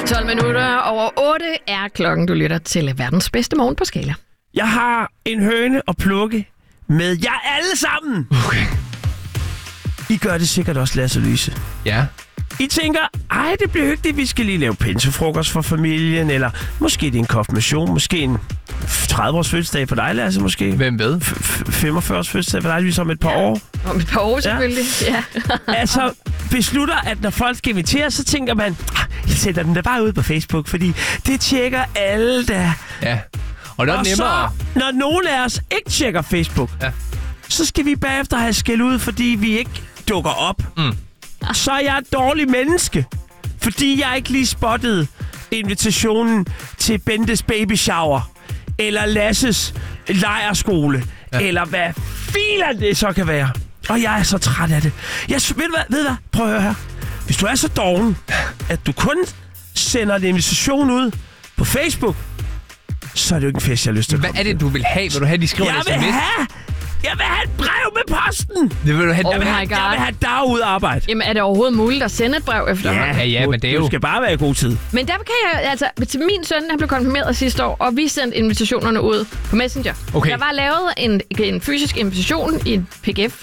12 minutter over 8 er klokken. Du lytter til verdens bedste morgen på Skala. Jeg har en høne at plukke med jer alle sammen. Okay. I gør det sikkert også, Lasse og Louise. Ja. I tænker, det bliver hyggeligt, vi skal lige lave pinsefrokost for familien, eller måske det er en konfirmation, måske en 30-års fødselsdag for dig, Lasse, måske. Hvem ved? 45-års fødselsdag for dig, ligesom om et par år. Om et par år selvfølgelig, ja. Altså, beslutter, at når folk skal invitere, så tænker man, jeg sætter den da bare ud på Facebook, fordi det tjekker alle der. Ja. Og det er nemmere. Så, når nogen af os ikke tjekker Facebook, så skal vi bagefter have skæld ud, fordi vi ikke dukker op. Så er jeg et dårligt menneske, fordi jeg ikke lige spottede invitationen til Bentes baby shower, eller Lasses lejrskole, eller hvad filer det så kan være. Og jeg er så træt af det. Ved du hvad? Prøv at høre her. Hvis du er så doven, at du kun sender en invitation ud på Facebook, så er det jo ikke en fest, jeg har lyst til at komme. Hvad er det, du vil have? Vil du have, de skriver en sms? Jeg vil have et brev med posten. Det vil du have. Oh jeg vil have dag ud arbejde. Jamen, er det overhovedet muligt at sende et brev efterhånden? Ja, men det er jo... Du skal bare være i god tid. Men der kan jeg, altså, til min søn, han blev konfirmeret sidste år, og vi sendte invitationerne ud på Messenger. Okay. Der var lavet en fysisk invitation i en PDF.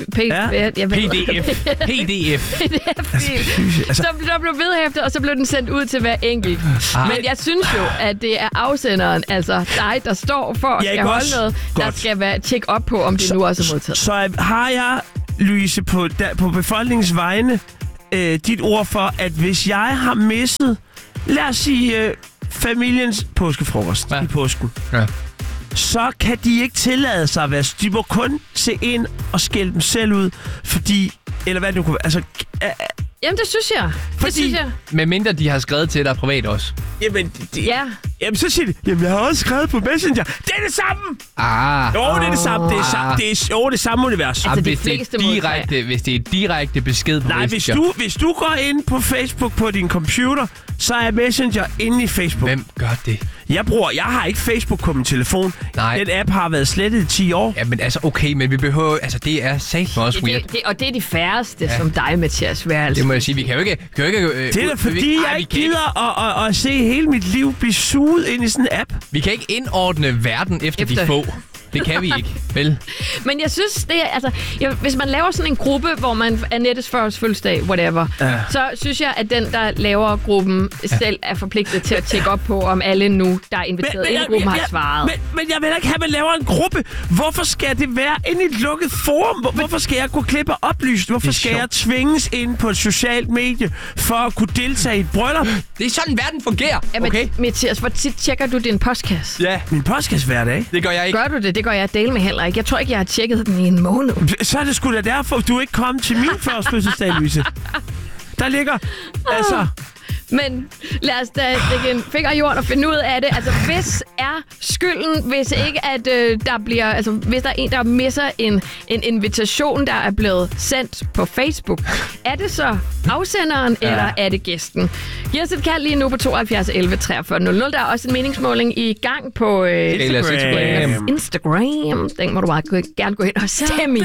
Altså, Så der blev vedhæftet, og så blev den sendt ud til hver enkelt. Men jeg synes jo, at det er afsenderen, altså dig, der står for at skal holde noget, der skal være tjek op på, om det nu også er modtaget. Så har jeg, Louise, på befolkningens vegne, dit ord for, at hvis jeg har misset, lad os sige, familiens påskefrokost i påsken, så kan de ikke tillade sig at være... De må kun se ind og skælde dem selv ud, fordi... Eller hvad det nu kunne være. Altså... Jamen, det synes jeg. Det synes jeg. Med mindre de har skrevet til dig privat også. Jamen, jamen så siger de, jamen jeg har også skrevet på Messenger. Det er det samme! Jo, det er det samme. Det er det samme univers. Altså, hvis det er direkte besked på Messenger. Nej, hvis du går ind på Facebook på din computer, så er Messenger inde i Facebook. Hvem gør det? Jeg har ikke Facebook på min telefon. Nej. Den app har været slettet i 10 år. Ja, men altså okay, men vi behøver... Altså, det er satme også weird. Og det er de færreste, som dig, Mathias. Det må jeg sige. Vi kan jo ikke... Det er da fordi, jeg ikke gider at se hele mit liv blive suget ind i sådan en app. Vi kan ikke indordne verden efter de få. Det kan vi ikke, vel? Men jeg synes, det er, altså, hvis man laver sådan en gruppe, hvor man er Nettes fødselsdag, whatever, så synes jeg, at den, der laver gruppen, selv er forpligtet til at tjekke op på, om alle nu, der er inviteret ind i gruppen, har svaret. Men jeg vil ikke have, at man laver en gruppe. Hvorfor skal det være inde i et lukket forum? Hvorfor skal jeg kunne klippe oplyst? Hvorfor skal jeg tvinges ind på et socialt medie for at kunne deltage i et bryllup? Det er sådan, verden fungerer, okay? Mathias, hvor tit tjekker du din postkasse? Ja. Min postkasse hver dag? Det gør jeg ikke. Gør du det? Det gør jeg dele med heller ikke. Jeg tror ikke, jeg har tjekket den i en måned. Så er det sgu da derfor, du ikke kom til min første fødselsdag, Louise. Der ligger, altså... Men lad os da stikke en finger i jorden og finde ud af det. Altså, hvis er skylden, hvis ikke at der bliver... Altså, hvis der er en, der misser en invitation, der er blevet sendt på Facebook, er det så afsenderen, eller er det gæsten? Giv os et kald lige nu på 72 11 43 00. Der er også en meningsmåling i gang på Instagram. Den må du bare gerne gå ind og stemme i.